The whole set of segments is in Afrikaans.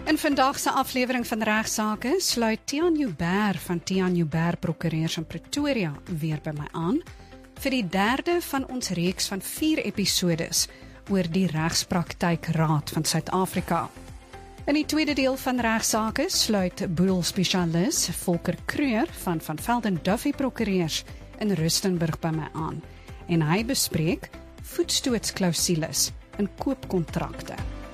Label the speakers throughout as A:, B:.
A: In vandag se aflewering van Regsake sluit Tiaan Joubert van Tiaan Joubert Prokureurs in Pretoria weer by my aan vir die derde van ons reeks van 4 episodes oor die Regspraktykraad van Suid-Afrika. In die tweede deel van Regsake sluit boedelspesialis Volker Kreur van Velden Duffy Prokureurs in Rustenburg by my aan en hy bespreek voetstootsklausules in koopkontrakte.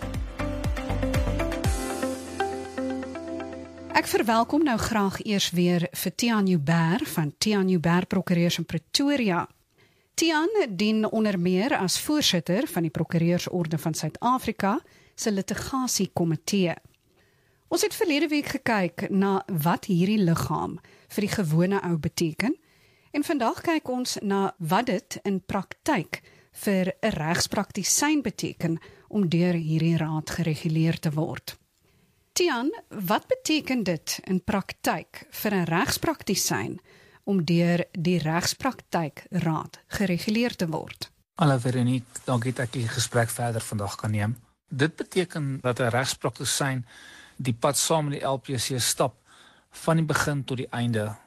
A: Ek verwelkom nou graag eers weer vir Tiaan Joubert van Tiaan Joubert Prokureurs in Pretoria. Tiaan dien onder meer as voorsitter van die Prokureursorde van Suid-Afrika se litigasiekomitee. Ons het verlede week gekyk na wat hierdie liggaam vir die gewone ou beteken en vandag kyk ons na wat dit in praktyk vir 'n regspraktisyn beteken om deur hierdie raad gereguleer te word. Tiaan, wat beteken dit in praktyk vir 'n regspraktisyn om deur die Regspraktykraad gereguleer te word?
B: Hallo Veronique, dankie dat ek die gesprek verder vandag kan neem. Dit beteken dat 'n regspraktisyn die pad saam met die LPC stap van die begin tot die einde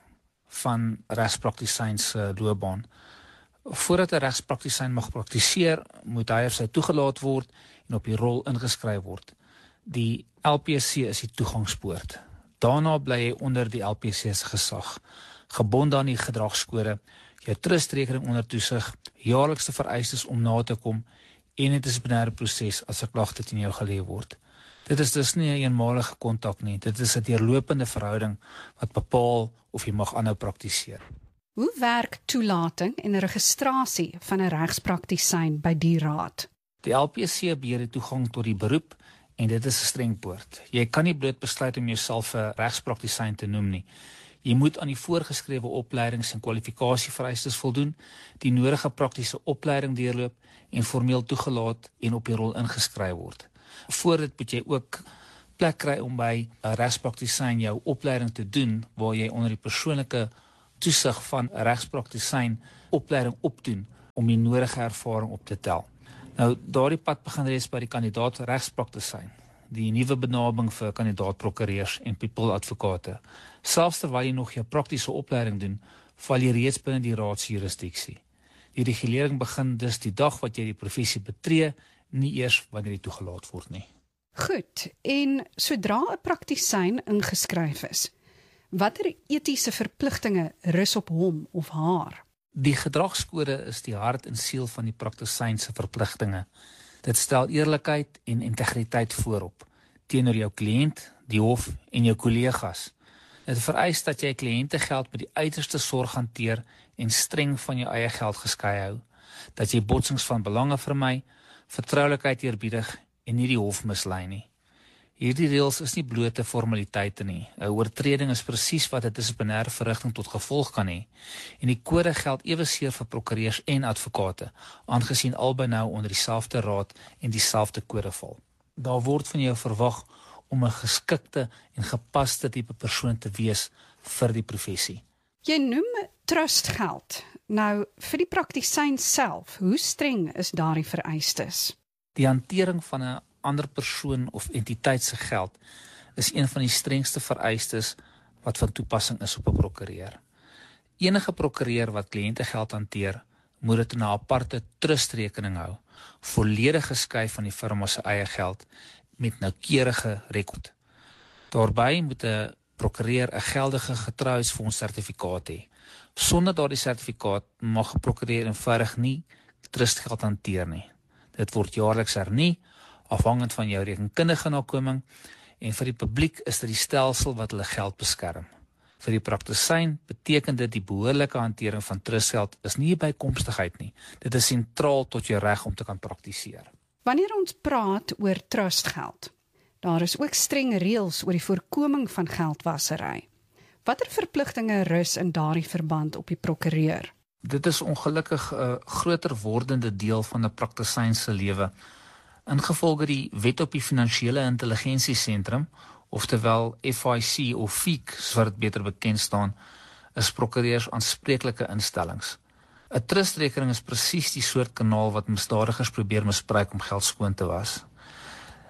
B: van regspraktisyn se loopbaan. Voordat 'n regspraktisyn mag praktiseer, moet hy of sy toegelaat word en op die rol ingeskryf word. Die LPC is die toegangspoort. Daarna bly jy onder die LPC se gesag, gebonde aan die gedragskode, jou trustrekening onder toesig, jaarlikse vereistes om na te kom en 'n dissiplinêre proses as 'n klagte teen jou gelê word. Dit is dus nie 'n eenmalige kontak nie, dit is 'n deurlopende verhouding wat bepaal of jy mag aanhou praktiseer.
A: Hoe werk toelating en registrasie van 'n regspraktisyn by die raad?
B: Die LPC beheer die toegang tot die beroep en dit is 'n streng poort. Jy kan nie bloot besluit om jouself 'n regspraktisyn te noem nie. Jy moet aan die voorgeskrewe opleidings- en kwalifikasievereistes voldoen, die nodige praktiese opleiding deurloop en formeel toegelaat en op die rol ingeskryf word. Voor dit moet jy ook plek kry om by 'n regspraktisyn jou opleiding te doen, waar jy onder die persoonlike toesig van 'n regspraktisyn opleiding opdoen om die nodige ervaring op te tel. Nou, daardie pad begin reeds by die kandidaat regspraktisyn, die nuwe benaming vir kandidaat-prokureurs en people-advokate. Selfs terwyl jy nog jou praktiese opleiding doen, val jy reeds binne die raad se jurisdiksie. Die regulering begin dus die dag wat jy die professie betree, nie eers wanneer jy toegelaat word nie.
A: Goed, en sodra 'n praktisyn ingeskryf is, watter etiese verpligtinge rus op hom of haar?
B: Die gedragskode is die hart en siel van die praktisyn se verpligtinge. Dit stel eerlikheid en integriteit voorop teenoor jou kliënt, die hof en jou kollegas. Dit vereis dat jy kliëntegeld met die uiterste sorg hanteer en streng van jou eie geld geskei hou, dat jy botsings van belange vermy, vertroulikheid eerbiedig en nie die hof mislei nie. Hierdie reëls is nie blote formaliteite nie. 'n Oortreding is presies wat 'n dissiplinêre verrigting tot gevolg kan hê. En die kode geld eweseer vir prokureurs en advokate, aangesien albei nou onder dieselfde raad en dieselfde kode val. Daar word van jou verwag om 'n geskikte en gepaste tipe persoon te wees vir die professie.
A: Jy noem trustgeld. Nou, vir die praktisyn self, hoe streng is daardie vereistes?
B: Die hantering van 'n ander persoon of entiteit se geld is een van die strengste vereistes wat van toepassing is op 'n prokureur. Enige prokureur wat kliëntegeld hanteer, moet dit in 'n aparte trustrekening hou, volledig geskei van die firma se eie geld met noukeurige rekord. Daarbey moet 'n prokureur 'n geldige getrouheidsfonds-sertifikaat hê. Sonder daardie sertifikaat mag 'n prokureur eenvoudig nie trustgeld hanteer nie. Dit word jaarliks hernie, afhangend van jou rekenkundige nakoming, en vir die publiek is dit die stelsel wat hulle geld beskerm. Vir die praktisyn beteken dit die behoorlike hantering van trustgeld is nie 'n bykomstigheid nie. Dit is sentraal tot jou reg om te kan praktiseer.
A: Wanneer ons praat oor trustgeld, daar is ook streng reëls oor die voorkoming van geldwasery. Watter verpligtinge rus in daardie verband op die prokureur?
B: Dit is ongelukkig 'n groter wordende deel van 'n praktisyn se lewe. Ingevolge die Wet op die Finansiële Intelligensiesentrum, oftewel FIC of FIC, soos wat dit beter bekend staan, is prokureurs aanspreeklike instellings. 'n Trustrekening is presies die soort kanaal wat misdadigers probeer misbruik om geld skoon te was.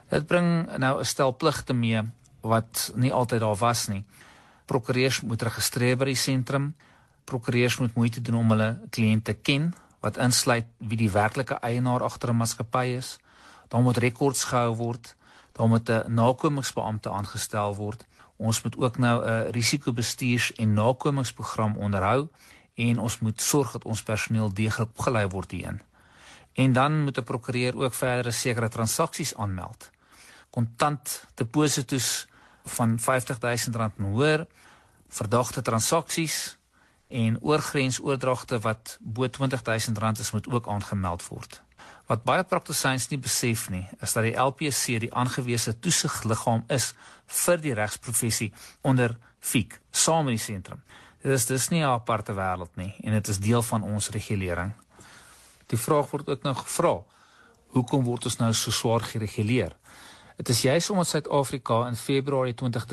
B: Dit bring nou 'n stel pligte mee wat nie altyd daar was nie. Prokureurs moet registreer by die sentrum. Prokureurs moet moeite doen om hulle kliënte ken, wat insluit wie die werklike eienaar agter 'n maatskappy is. Daar moet rekords gehou word. Daar moet 'n nakomingsbeampte aangestel word. Ons moet ook nou 'n risikobestuurs- en nakomingsprogram onderhou en ons moet sorg dat ons personeel deeglik opgelei word hierin. En dan moet 'n prokureur ook verdere sekere transaksies aanmeld. Kontant depositos van R50.000 en hoër, verdagte transaksies en oorgrensoordragte wat bo R20.000 is, moet ook aangemeld word. Wat baie praktisyns nie besef nie, is dat die LPSC die aangewese toesigliggaam is vir die regsprofessie onder FIK, saam met die sentrum. Dit is nie 'n aparte wêreld nie en dit is deel van ons regulering. Die vraag word ook nou gevra, hoekom word ons nou so swaar gereguleer? Dit is juis omdat Suid-Afrika in Februarie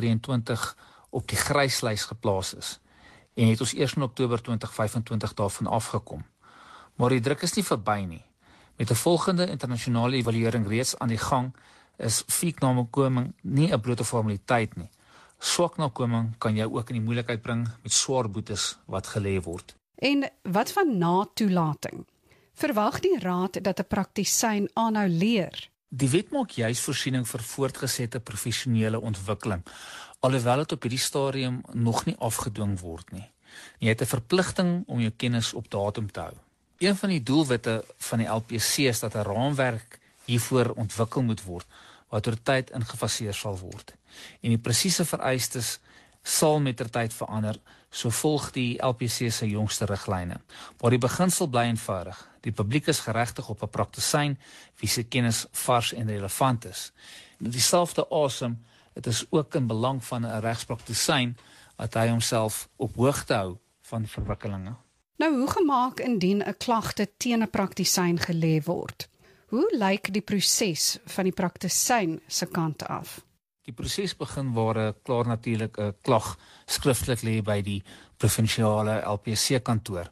B: 2023 op die gryslys geplaas is en het ons eers in Oktober 2025 daarvan afgekom. Maar die druk is nie verby nie. Met 'n volgende internasionale evaluering reeds aan die gang, is FIK-nakoming nie 'n blote formaliteit nie. Swak nakoming kan jou ook in die moeilikheid bring met swaar boetes wat gelê word.
A: En wat van na-toelating? Verwag die raad dat 'n praktisyn aanhou leer?
B: Die wet maak juis voorsiening vir voortgesette professionele ontwikkeling, alhoewel dit op hierdie stadium nog nie afgedwing word nie. Jy het 'n verpligting om jou kennis op datum te hou. Een van die doelwitte van die LPSC is dat 'n raamwerk hiervoor ontwikkel moet word, wat oor tyd ingefaseer sal word. En die presiese vereistes sal mettertyd verander, so volg die LPSC se jongste riglyne. Maar die beginsel bly eenvoudig. Die publiek is geregtig op 'n praktisyn wie se kennis vars en relevant is. Met dieselfde asem, dit is ook in belang van 'n regspraktisyn dat hy homself op hoogte hou van verwikkelinge.
A: Nou, hoe gemaak indien 'n klagte teen 'n praktisyn gelê word? Hoe lyk die proses van die praktisyn se kant af?
B: Die proses begin waar klaar natuurlik 'n klag skriftelik lê by die provinsiale LPSC-kantoor.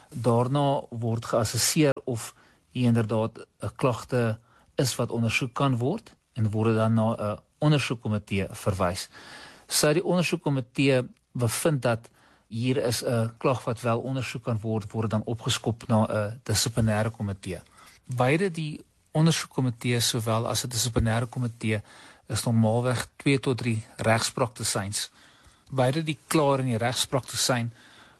B: Daarna word geassesseer of hier inderdaad 'n klagte is wat ondersoek kan word en word dan na 'n ondersoekkomitee verwys. Sou die ondersoekkomitee bevind dat hier is 'n klag wat wel ondersoek kan word dan opgeskop na 'n dissiplinêre komitee. Beide die ondersoekkomitee sowel as 'n dissiplinêre komitee is normaalweg 2 tot 3 regspraktisyns. Beide die klaar en die regspraktisyn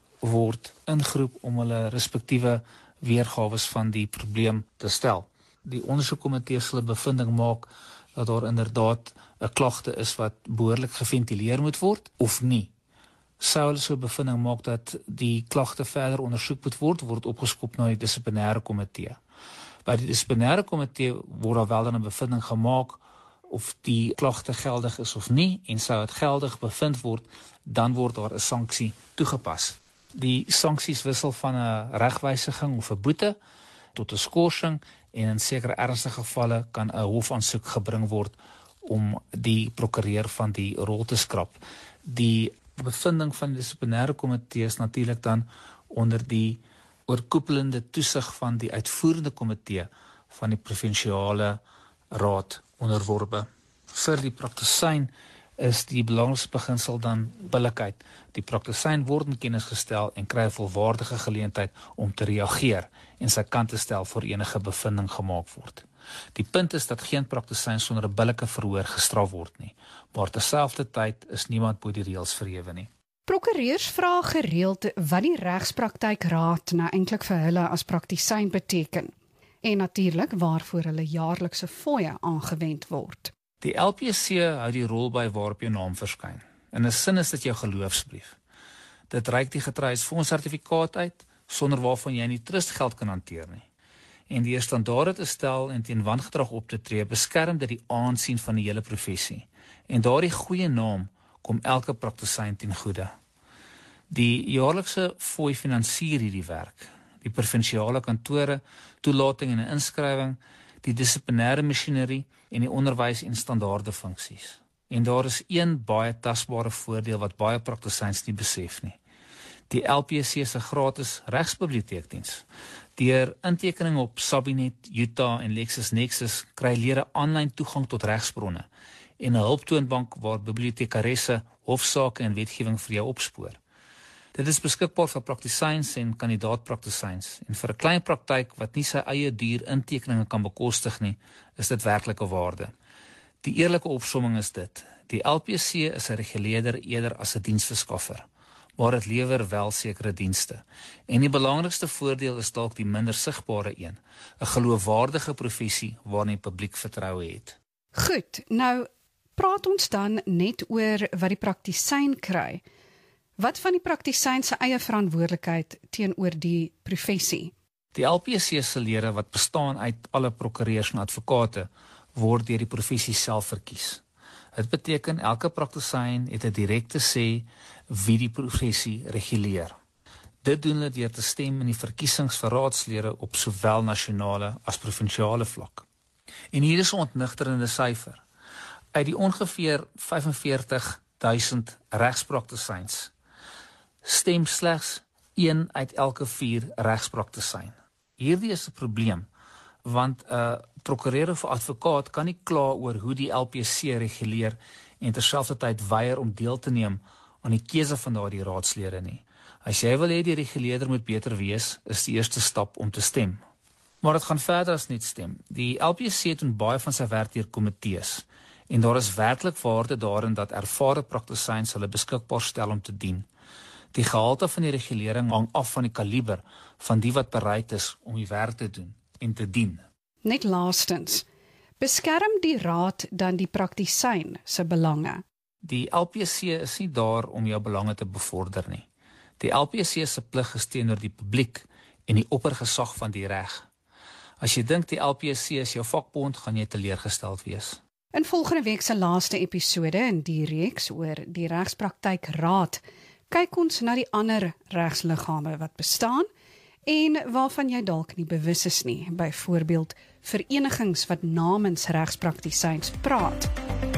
B: word ingeroep om hulle respektiewe weergawe van die probleem te stel. Die ondersoekkomitee sal 'n bevinding maak dat daar inderdaad 'n klagte is wat behoorlik geventileer moet word of nie. Sou hulle so 'n bevinding maak dat die klagte verder ondersoek moet word opgeskop na die dissiplinêre komitee. By die dissiplinêre komitee word daar wel dan 'n bevinding gemaak of die klagte geldig is of nie, en sou dit geldig bevind word, dan word daar 'n sanksie toegepas. Die sanksies wissel van 'n regwysiging of 'n boete tot 'n skorsing, en in sekere ernstige gevalle kan 'n hofaansoek gebring word om die prokureur van die rol te skrap. Die bevinding van die dissiplinêre komitee is natuurlik dan onder die oorkoepelende toesig van die uitvoerende komitee van die provinsiale raad onderworpe. Vir die praktisyn is die belangrikste beginsel dan billikheid. Die praktisyn word in kennis gestel en kry 'n volwaardige geleentheid om te reageer en sy kant te stel voor enige bevinding gemaak word. Die punt is dat geen praktisyn sonder 'n billike verhoor gestraf word nie, maar terselfdertyd is niemand bo die reëls verhewe nie.
A: Prokureurs vra gereeld wat die regspraktykraad nou eintlik vir hulle as praktisyn beteken, en natuurlik waarvoor hulle jaarlikse fooie aangewend word.
B: Die LPSC hou die rol by waarop jou naam verskyn. In 'n sin is dit jou geloofsbrief. Dit reik die getrouheidsfondssertifikaat uit, sonder waarvan jy nie trustgeld kan hanteer nie. En deur standaarde te stel en teen wangedrag op te tree, beskerm dit die aansien van die hele professie. En daardie goeie naam kom elke praktisyn ten goeie. Die jaarlikse fooi finansier hierdie werk. Die provinsiale kantore, toelating en 'n inskrywing, die dissiplinêre masjinerie en die onderwys en standaarde funksies. En daar is een baie tasbare voordeel wat baie praktisyns nie besef nie. Die LPSC se gratis regsbiblioteekdiens. Deur intekening op Sabinet, Utah en LexisNexis kry lede aanlyn toegang tot regsbronne en 'n hulptoonbank waar bibliotekaresse hofsaake en wetgewing vir jou opspoor. Dit is beskikbaar vir praktisyns en kandidaat-praktisyns en vir 'n klein praktyk wat nie sy eie duur intekeninge kan bekostig nie, is dit werklike waarde. Die eerlike opsomming is dit: die LPC is 'n reguleerder eerder as 'n diensverskaffer, maar dit lewer wel sekere dienste. En die belangrikste voordeel is dalk die minder sigbare een, 'n geloofwaardige professie waarin die publiek vertroue het.
A: Goed, nou praat ons dan net oor wat die praktisyn kry. Wat van die praktisyn se eie verantwoordelikheid teenoor die professie?
B: Die LPC se lede wat bestaan uit alle prokureurs en advokate word deur die professie self verkies. Dit beteken elke praktisyn het 'n direkte sê wie die professie reguleer. Dit doen hulle deur te stem in die verkiesings vir raadslede op sowel nasionale as provinsiale vlak. En hier is 'n ontnigterende syfer. Uit die ongeveer 45.000 regspraktisyns stem slegs 1 uit elke 4 regspraktisyn. Hierdie is 'n probleem, want 'n prokureur of advokaat kan nie kla oor hoe die LPC reguleer en terselfdertyd weier om deel te neem aan die keuse van daardie raadslede nie. As jy wil hê die reguleerder moet beter wees, is die eerste stap om te stem. Maar dit gaan verder as net stem. Die LPC doen baie van sy werk deur komitees en daar is werklik waarde daarin dat ervare praktisyns hulle beskikbaar stel om te dien. Die gehalte van die regulering hang af van die kaliber van die wat bereid is om die werk te doen en te dien.
A: Net laastens, beskerm die raad dan die praktisyn se belange?
B: Die LPC is nie daar om jou belange te bevorder nie. Die LPC se plig is teenoor die publiek en die oppergesag van die reg. As jy dink die LPC is jou vakbond, gaan jy teleurgesteld wees.
A: In volgende week se laaste episode in die reeks oor die Regspraktyk Raad, kyk ons na die ander regsliggame wat bestaan en waarvan jy dalk nie bewus is nie, byvoorbeeld verenigings wat namens regspraktisyns praat.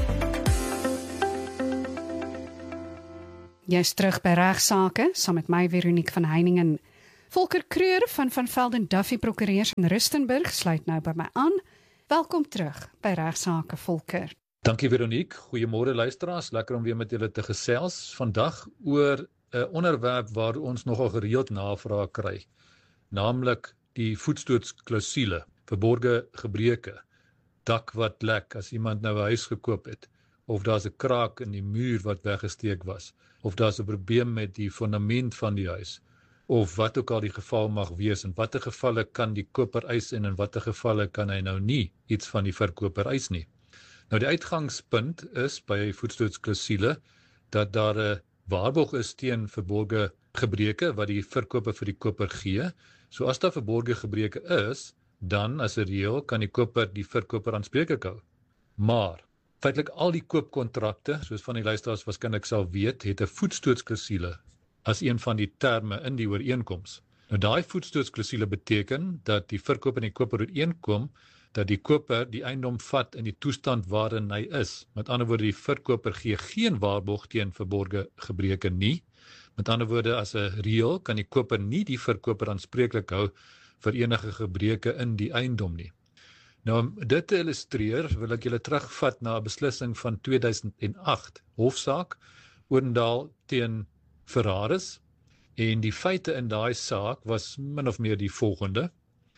A: Jy is terug by Regsake, saam met my Veronique van Heiningen. Volker Kreur van Velden Duffy Prokureurs in Rustenburg sluit nou by my aan. Welkom terug by Regsake, Volker.
C: Dankie Veronique, goeiemôre luisteraars, lekker om weer met julle te gesels. Vandag oor 'n onderwerp waar ons nogal gereeld navraag kry, naamlik die voetstootsklausule, verborgde gebreke, dak wat lek as iemand nou 'n huis gekoop het, of daar's 'n kraak in die muur wat weggesteek was, of daar's 'n probleem met die fondament van die huis, of wat ook al die geval mag wees, in watter gevalle kan die koper eis en in watter gevalle kan hy nou nie iets van die verkoper eis nie. Nou die uitgangspunt is by voetstootsklausule dat daar 'n waarborg is teen verborgde gebreke wat die verkoper vir die koper gee. So as daar verborgde gebreke is, dan as 'n reël kan die koper die verkoper aanspreeklik hou. Maar feitelik al die koopkontrakte, soos van die luisteraars waarskynlik sal weet, het 'n voetstootsklausule as een van die terme in die ooreenkoms. Nou daai voetstootsklausule beteken dat die verkoper en die koper ooreenkom dat die koper die eiendom vat in die toestand waarin hy is. Met ander woorde, die verkoper gee geen waarborg teen verborgde gebreke nie. Met ander woorde, as 'n reël kan die koper nie die verkoper aanspreeklik hou vir enige gebreke in die eiendom nie. Nou om dit te illustreer, wil ek julle terugvat na 'n beslissing van 2008, hofsaak Odendaal teen Ferraris, en die feite in daai saak was min of meer die volgende.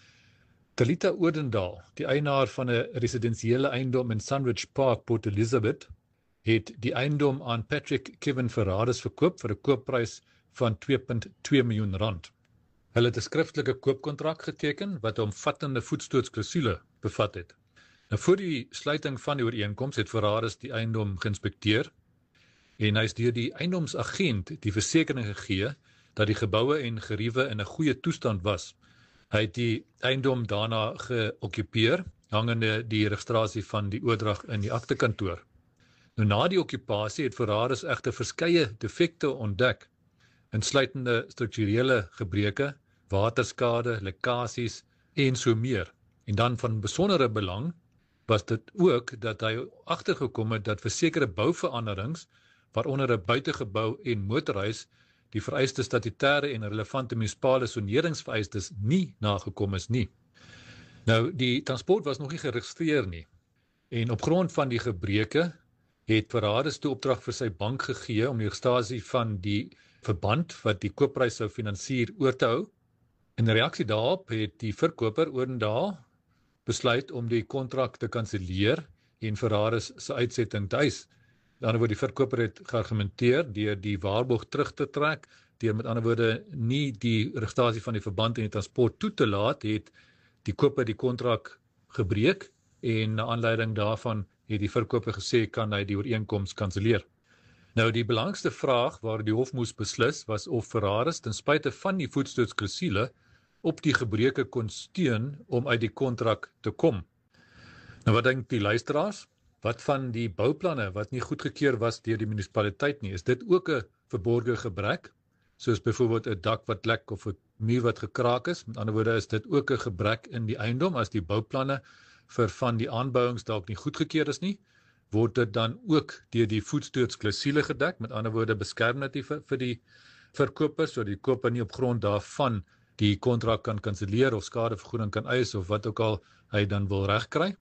C: Talita Odendaal, die eienaar van 'n residensiële eiendom in Sunridge Park, Port Elizabeth, het die eiendom aan Patrick Kevin Ferraris verkoop vir 'n koopprys van R2.2 miljoen. Hulle het 'n skriftelike koopkontrak geteken wat 'n omvattende voetstootsklausule bevat het. Nou voor die sluiting van die ooreenkoms het Ferraris die eiendom geïnspekteer en hy is deur die eiendomsagent die versekering gegee dat die geboue en geriewe in 'n goeie toestand was. Hy het die eiendom daarna geokkupeer, hangende die registrasie van die oordrag in die aktekantoor. Nou na die okkupasie het Ferraris egter verskeie defekte ontdek, insluitende strukturele gebreke, waterskade, lekkasies en so meer. En dan van besondere belang was dit ook dat hy agtergekom het dat vir sekere bouveranderings, waaronder 'n buitegebou en motorhuis, die vereiste statutêre en relevante munisipale soneringsvereistes nie nagekom is nie. Nou, die transport was nog nie geregistreer nie. En op grond van die gebreke het Ferraris toe opdrag vir sy bank gegee om die registrasie van die verband wat die koopprys sou finansier oor te hou. In reaksie daarop het die verkoper Odendaal besluit om die kontrak te kanselleer en Ferraris se uitsetting te eis. Met ander woorde, die verkoper het geargumenteer deur die waarborg terug te trek, deur met ander woorde nie die registrasie van die verband en die transport toe te laat, het die koper die kontrak gebreek en na aanleiding daarvan het die verkoper gesê kan hy die ooreenkoms kanselleer. Nou die belangrikste vraag waar die hof moes beslis was of Ferraris ten spyte van die voetstootsklausule op die gebreke kon steun om uit die kontrak te kom. Nou wat dink die luisteraars? Wat van die bouplanne wat nie goedgekeur was deur die munisipaliteit nie? Is dit ook 'n verborgde gebrek? Soos byvoorbeeld 'n dak wat lek of 'n muur wat gekraak is. Met ander woorde is dit ook 'n gebrek in die eiendom as die bouplanne vir van die aanbouings dalk nie goedgekeur is nie, word dit dan ook deur die voetstootsklausule gedek. Met ander woorde beskerm dit vir die verkoper sodat die koper nie op grond daarvan die kontrak kan kanselleer of skadevergoeding kan eis of wat ook al hy dan wil regkry.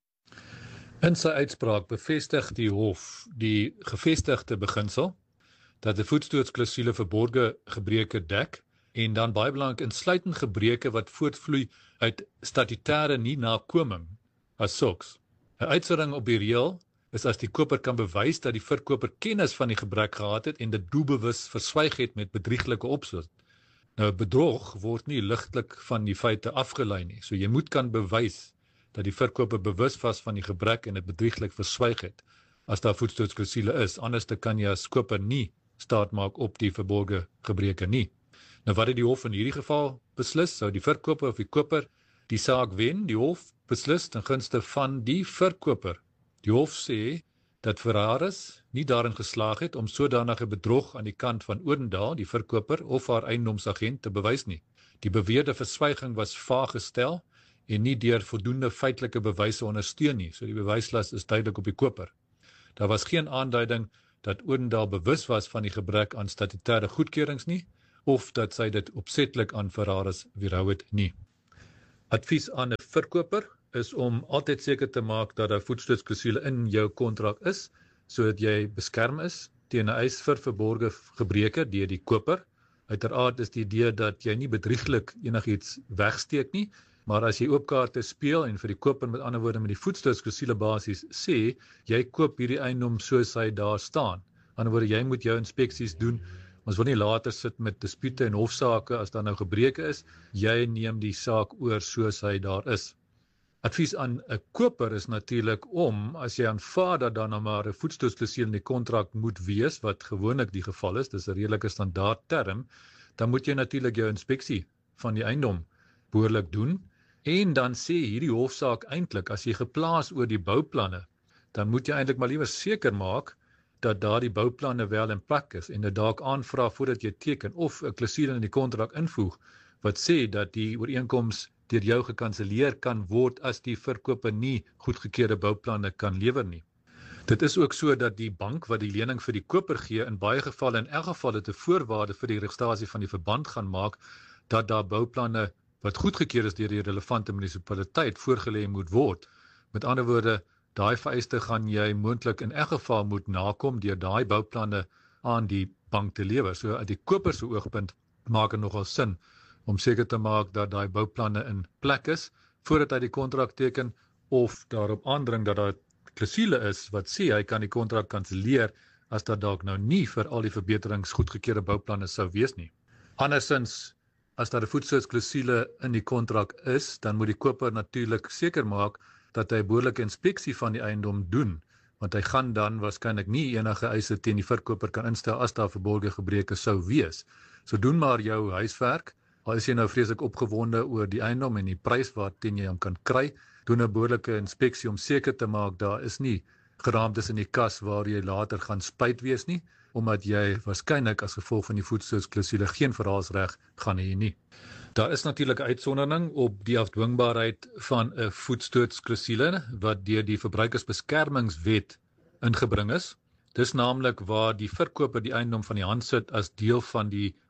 C: In sy uitspraak bevestig die hof die gevestigde beginsel dat die voetstootsklausule verborge gebreke dek en dan baie belangrik insluitend gebreke wat voortvloei uit statutêre nie nakoming as sulks. 'n Uitsondering op die reël is as die koper kan bewys dat die verkoper kennis van die gebrek gehad het en dit doelbewus verswyg het met bedrieglike opset. Nou bedrog word nie ligtelik van die feite afgelei nie. So jy moet kan bewys dat die verkoper bewus was van die gebrek en dit bedrieglik verswyg het as daar voetstootsklausule is. Anders kan jy as koper nie staat maak op die verborge gebreke nie. Nou wat het die hof in hierdie geval beslis? Sou die verkoper of die koper die saak wen? Die hof beslis ten gunste van die verkoper. Die hof sê dat Ferraris nie daarin geslaag het om sodanige bedrog aan die kant van Odendaal, die verkoper of haar eiendomsagent te bewys nie. Die beweerde verswyging was vaag gestel en nie deur voldoende feitelike bewyse ondersteun nie, so die bewyslas is duidelik op die koper. Daar was geen aanduiding dat Odendaal bewus was van die gebrek aan statutêre goedkeurings nie, of dat sy dit opsetlik aan Ferraris weerhou het nie. Advies aan 'n verkoper is om altyd seker te maak dat daar voetstootsklausule in jou kontrak is, sodat jy beskerm is teen 'n eis vir verborge gebreke deur die koper. Uiteraard is die idee dat jy nie bedrieglik enigiets wegsteek nie, maar as jy oop kaarte speel en vir die koper met ander woorde met die voetstootsklausule basis sê, jy koop hierdie eiendom soos hy daar staan. Ander woorde, jy moet jou inspeksies doen. Ons wil nie later sit met dispute en hofsaake as daar nou gebreke is, jy neem die saak oor soos hy daar is. Advies aan 'n koper is natuurlik om, as jy aanvaar dat daar nou maar 'n voetstootsklausule in die kontrak moet wees, wat gewoonlik die geval is, dis 'n redelike standaard term, dan moet jy natuurlik jou inspeksie van die eiendom behoorlik doen, en dan sê hierdie hofsaak eintlik, as jy geplaas oor die bouplanne, dan moet jy eintlik maar liewer seker maak dat daardie bouplanne wel in plek is en dit dalk aanvra voordat jy teken of 'n klausule in die kontrak invoeg wat sê dat die ooreenkoms deur jou gekanselleer kan word as die verkoper nie goedgekeurde bouplanne kan lewer nie. Dit is ook so dat die bank wat die lening vir die koper gee in baie gevalle in elk geval dit 'n voorwaarde vir die registrasie van die verband gaan maak dat daar bouplanne wat goedgekeur is deur die relevante munisipaliteit voorgelê moet word. Met ander woorde, daai vereiste gaan jy moontlik in elk geval moet nakom deur daai bouplanne aan die bank te lewer. So uit die koper se oogpunt maak dit nogal sin om seker te maak dat daai bouplanne in plek is voordat hy die kontrak teken of daarop aandring dat daar klausule is wat sê hy kan die kontrak kanselleer as dat dalk nou nie vir al die verbeterings goedgekeurde bouplanne sou wees nie. Andersins, as daar 'n voetstootsklausule in die kontrak is, dan moet die koper natuurlik seker maak dat hy 'n behoorlike inspeksie van die eiendom doen, want hy gaan dan waarskynlik nie enige eise teen die verkoper kan instel as daar verborgde gebreke sou wees. So doen maar jou huiswerk. Al is jy nou vreeslik opgewonde oor die eiendom en die prys waarteen jy hom kan kry, doen 'n behoorlike inspeksie om seker te maak daar is nie geraamtes in die kas waar jy later gaan spyt wees nie, omdat jy waarskynlik as gevolg van die voetstootsklausule geen verhaalsreg gaan hê nie. Daar is natuurlik 'n uitsondering op die afdwingbaarheid van 'n voetstootsklausule wat deur die Verbruikersbeskermingswet ingebring is. Dis naamlik waar die verkoper die eiendom van die hand sit as deel van die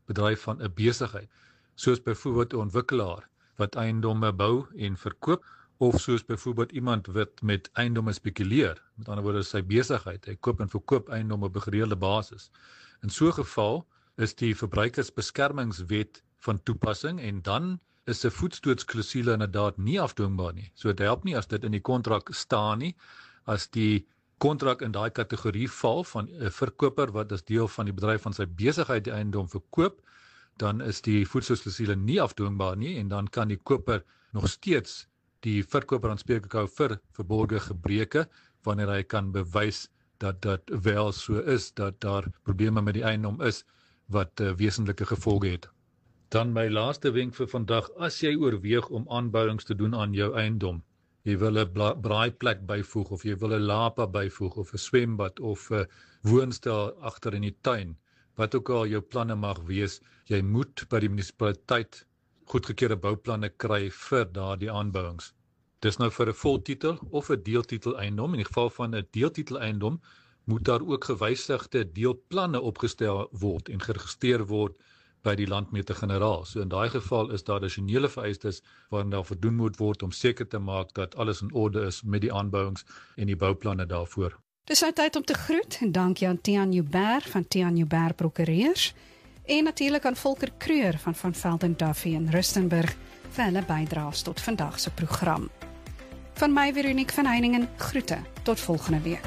C: bedryf van 'n besigheid, soos byvoorbeeld 'n ontwikkelaar wat eiendomme bou en verkoop, of soos byvoorbeeld iemand wat met eiendomme spekuleer, met ander woorde sy besigheid, hy koop en verkoop eiendomme op 'n gereelde basis. In so 'n geval is die verbruikersbeskermingswet van toepassing en dan is 'n voetstootsklausule inderdaad nie afdwingbaar nie. So dit help nie as dit in die kontrak staan nie, as die kontrak in daai kategorie val van 'n verkoper wat as deel van die bedryf van sy besigheid die eiendom verkoop, dan is die voetstootsklausule nie afdwingbaar nie en dan kan die koper nog steeds die verkoper aanspreeklik hou vir verborgde gebreke wanneer hy kan bewys dat dit wel so is, dat daar probleme met die eiendom is wat wesentlike gevolge het. Dan my laaste wenk vir vandag, as jy oorweeg om aanbouings te doen aan jou eiendom, jy wil 'n braaiplek byvoeg, of jy wil 'n lapa byvoeg, of 'n swembad, of 'n woonstel agter in die tuin, wat ook al jou planne mag wees, jy moet by die munisipaliteit goedgekeurde bouplanne kry vir daardie aanbouings. Dis nou vir 'n voltitel of 'n deeltitel eiendom. In die geval van 'n deeltitel eiendom moet daar ook gewysigde deelplanne opgestel word en geregistreer word by die landmeter-generaal. So in daai geval is daar addisionele vereistes waaraan daar voldoen moet word om seker te maak dat alles in orde is met die aanbouings en die bouplanne daarvoor.
A: Dis nou tyd om te groet en dankie aan Tiaan Joubert van Tiaan Joubert Prokureurs en natuurlik aan Volker Kreur van Velden Duffy in Rustenburg vir hulle bydraes tot vandag se program. Van my Veronique van Heiningen groete tot volgende week.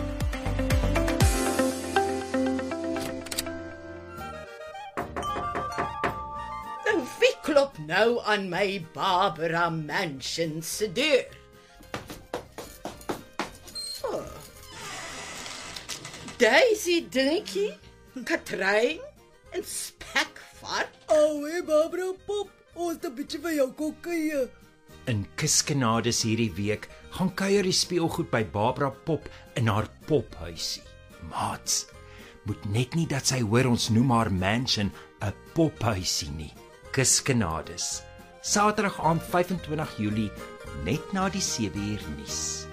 D: Wie klop nou aan my Barbara Mansion se deur? Oh. Daisy dingetjie, Katrein en spekvat.
E: Hey Barbara Pop, ons het 'n bietjie van jou kom kuier.
F: In Kuskenades hierdie week gaan kuier die speelgoed by Barbara Pop in haar pophuisie. Maats, moet net nie dat sy hoor ons noem haar mansion 'n pophuisie nie. Kuskenades, Saterdag aand 25 Julie, net na die 7 uur nuus.